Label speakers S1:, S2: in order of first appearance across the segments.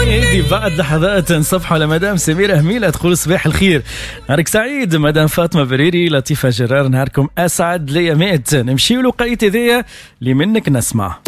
S1: بعد لحظات نصفحوا على مدام سميرة هميلة تقول صباح الخير، نهارك سعيد. مدام فاطمة بريري، لطيفة جرار، نهاركم أسعد ليامات. نمشيو لقيت ذي اللي منك نسمع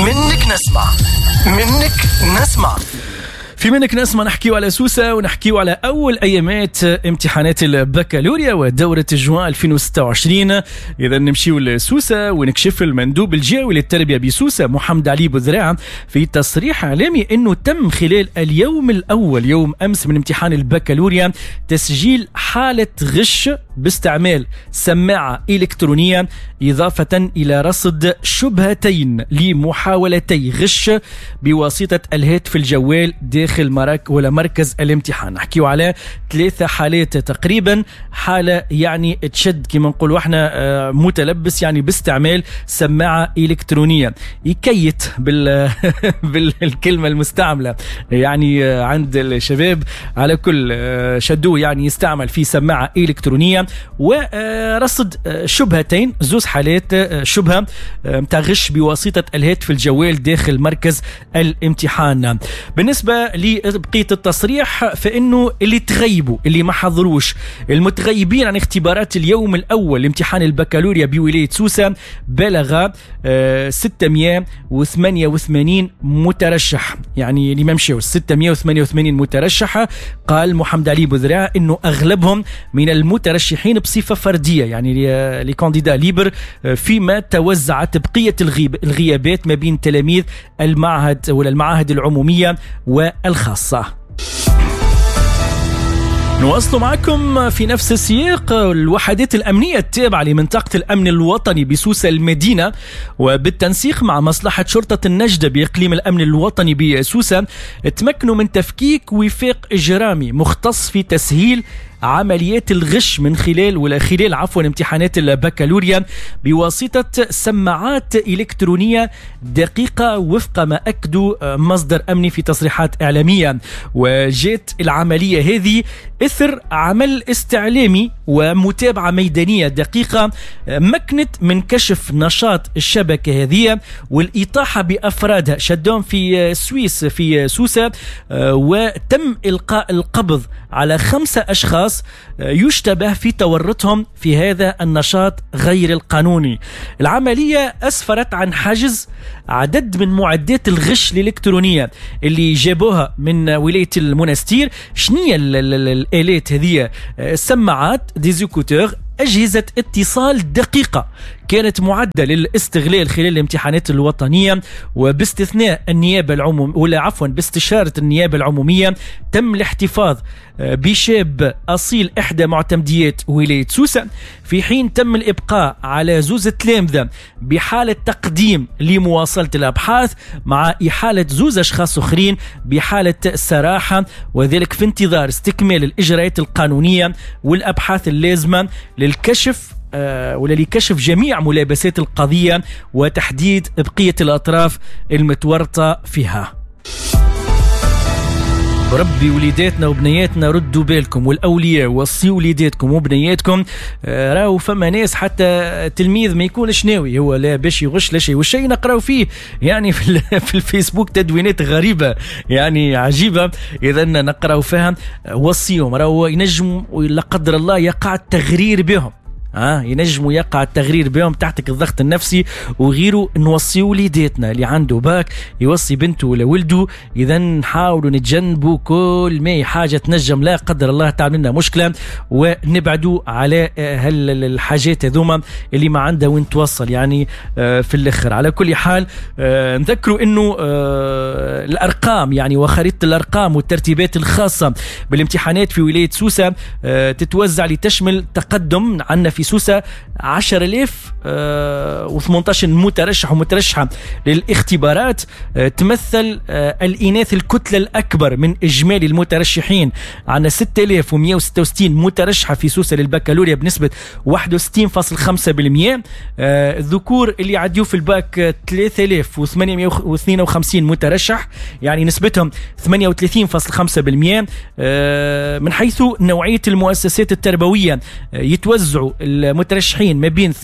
S1: في منك نسمع نحكيو على سوسة ونحكيو على أول أيامات امتحانات البكالوريا ودورة جوان 2026. إذا نمشيو لسوسة ونكشف المندوب الجوي للتربية بسوسة محمد علي بوذراع في تصريح إعلامي أنه تم خلال اليوم الأول يوم أمس من امتحان البكالوريا تسجيل حالة غش باستعمال سماعة إلكترونية، إضافة إلى رصد شبهتين لمحاولتي غش بواسطة الهاتف الجوال داخل مركز الامتحان. نحكيو على 3 حالات تقريبا. حالة يعني تشد كما نقولوا احنا متلبس يعني باستعمال سماعة إلكترونية، يكيت بالكلمة المستعملة يعني عند الشباب على كل شدوه يعني يستعمل في سماعة إلكترونية، ورصد شبهتين، 2 حالات شبهة متاع غش بواسطة الهاتف الجوال داخل مركز الامتحان. بالنسبة لبقية التصريح فإنه اللي تغيبوا اللي ما حضروش المتغيبين عن اختبارات اليوم الأول لامتحان البكالوريا بولاية سوسة بلغ 688 مترشح، يعني اللي ما مشيوش 688 مترشح. قال محمد علي بوذراع إنه أغلبهم من المترشحين بصفة فردية يعني لي كانديدا ليبر، فيما توزعت بقية الغيابات ما بين تلاميذ المعهد ولا المعاهد العمومية والخاصة. نواصل معكم في نفس السياق. الوحدات الأمنية التابعة لمنطقة الأمن الوطني بسوسة المدينة وبالتنسيق مع مصلحة شرطة النجدة بإقليم الأمن الوطني بسوسة تمكنوا من تفكيك وفاق إجرامي مختص في تسهيل عمليات الغش من خلال امتحانات البكالوريا بواسطة سماعات إلكترونية دقيقة وفق ما أكدوا مصدر أمني في تصريحات إعلامية. وجاءت العملية هذه إثر عمل استعلامي ومتابعة ميدانية دقيقة مكنت من كشف نشاط الشبكة هذه والإطاحة بأفرادها شدهم في سويس في سوسة، وتم إلقاء القبض على 5 أشخاص يشتبه في تورطهم في هذا النشاط غير القانوني. العملية أسفرت عن حجز عدد من معدات الغش الإلكترونية اللي جابوها من ولاية المنستير. شنية الآلات هذه؟ السماعات ديزيكوتور، أجهزة اتصال دقيقة كانت معدة للاستغلال خلال الامتحانات الوطنية، وباستثناء النيابة العمومية ولا عفوا باستشارة النيابة العمومية تم الاحتفاظ بشاب أصيل إحدى معتمديات ولاية سوسة، في حين تم الإبقاء على 2 تلامذة بحالة تقديم لمواصلة الأبحاث مع إحالة 2 أشخاص أخرين بحالة سراحة، وذلك في انتظار استكمال الإجراءات القانونية والأبحاث اللازمة للكشف لكشف جميع ملابسات القضية وتحديد بقية الأطراف المتورطة فيها. ربي وليداتنا وبنياتنا ردوا بالكم، والأولياء وصيوا وليداتكم وبنياتكم. راهو فما ناس حتى تلميذ ما يكونش ناوي هو لا باش يغش لا شيء، والشيء نقراو فيه يعني في الفيسبوك تدوينات غريبة يعني عجيبة. إذا نقراو فيها وصيهم، راهو ينجم لا قدر الله يقع التغرير بهم، ينجموا يقع التغرير بهم تحتك الضغط النفسي وغيره. نوصي وليداتنا اللي عنده باك يوصي بنته ولا ولده، إذا نحاولوا نتجنبوا كل ما حاجة تنجم لا قدر الله تعمل لنا مشكلة، ونبعدوا على الحاجات هذوما اللي ما عندها وين توصل يعني في الآخر. على كل حال نذكروا إنه الأرقام يعني وخريطة الأرقام والترتيبات الخاصة بالامتحانات في ولاية سوسة تتوزع لتشمل تقدم عنا في سوسة 10,018 مترشح ومترشحة للاختبارات، تمثل الإناث الكتلة الأكبر من إجمالي المترشحين. عنا 6,166 مترشحة في سوسة للبكالوريا بنسبة 61.5%. الذكور اللي عديوا في الباك 3,852 مترشح يعني نسبتهم 38.5%. من حيث نوعية المؤسسات التربوية يتوزعوا المترشحين ما بين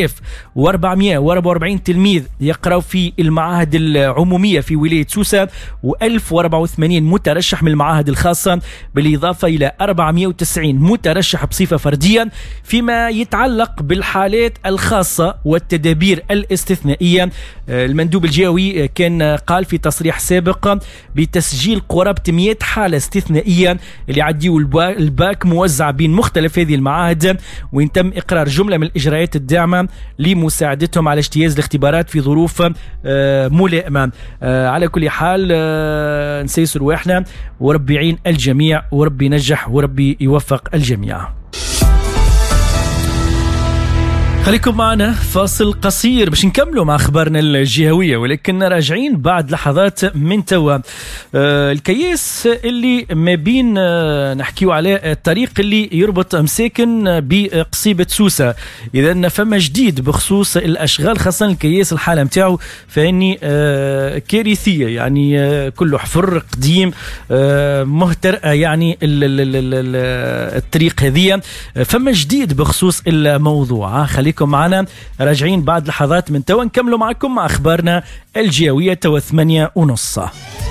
S1: 8444 تلميذ يقرأوا في المعاهد العمومية في ولاية سوسة، و1084 مترشح من المعاهد الخاصة، بالإضافة إلى 490 مترشح بصفة فردية. فيما يتعلق بالحالات الخاصة والتدابير الاستثنائية، المندوب الجهوي كان قال في تصريح سابق بتسجيل قرابة 100 حالة استثنائية اللي عديوا الباك موزع بين مختلف هذه المعاهد، وإن تم إقرار جملة من الإجراءات الداعمة لمساعدتهم على اجتياز الاختبارات في ظروف ملائمة. على كل حال نسيسر واحنا، وربي يعين الجميع، وربي ينجح، وربي يوفق الجميع. خليكم معنا فاصل قصير باش نكملوا مع أخبارنا الجهوية، ولكن راجعين بعد لحظات من توا. الكياس اللي ما بين نحكيو على الطريق اللي يربط مساكن بقصيبة سوسة، إذا فما جديد بخصوص الأشغال، خاصة الكياس الحالة متاعه فاني كارثية، يعني كله حفر قديم مهتر، يعني الطريق هذه فما جديد بخصوص الموضوع. خليكم معنا، راجعين بعد لحظات من توا نكملوا معكم مع أخبارنا الجهوية توا 8:30.